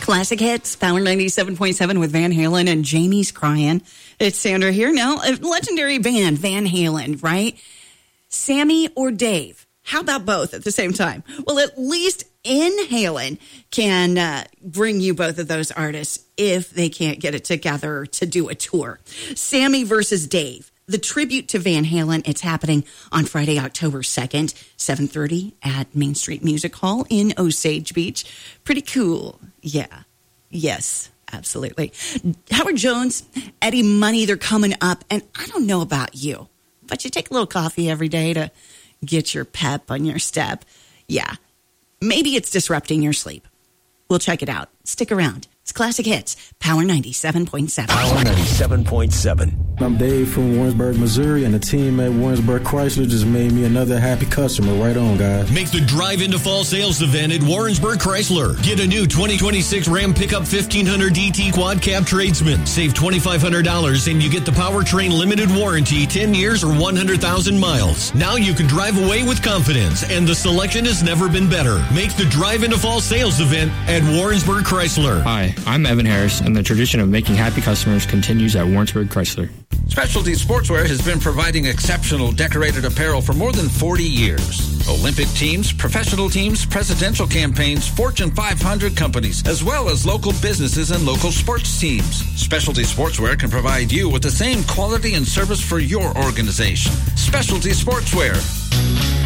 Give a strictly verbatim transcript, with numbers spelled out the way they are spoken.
Classic Hits, Power ninety-seven point seven with Van Halen and Jamie's Crying. It's Sandra here. Now, a legendary band, Van Halen, right? Sammy or Dave? How about both at the same time? Well, at least Inhalen can uh, bring you both of those artists if they can't get it together to do a tour. Sammy versus Dave. The tribute to Van Halen, it's happening on Friday, October second, seven thirty at Main Street Music Hall in Osage Beach. Pretty cool. Yeah. Yes, absolutely. Howard Jones, Eddie Money, they're coming up. And I don't know about you, but you take a little coffee every day to get your pep on your step. Yeah. Maybe it's disrupting your sleep. We'll check it out. Stick around. It's Classic Hits, Power ninety-seven point seven. Power ninety-seven point seven. I'm Dave from Warrensburg, Missouri, and the team at Warrensburg Chrysler just made me another happy customer. Right on, guys. Make the drive into fall sales event at Warrensburg Chrysler. Get a new twenty twenty-six Ram Pickup fifteen hundred D T Quad Cab Tradesman. Save twenty-five hundred dollars and you get the powertrain limited warranty, ten years or one hundred thousand miles. Now you can drive away with confidence, and the selection has never been better. Make the drive into fall sales event at Warrensburg Chrysler. Hi, I'm Evan Harris, and the tradition of making happy customers continues at Warrensburg Chrysler. Specialty Sportswear has been providing exceptional decorated apparel for more than forty years. Olympic teams, professional teams, presidential campaigns, Fortune five hundred companies, as well as local businesses and local sports teams. Specialty Sportswear can provide you with the same quality and service for your organization. Specialty Sportswear.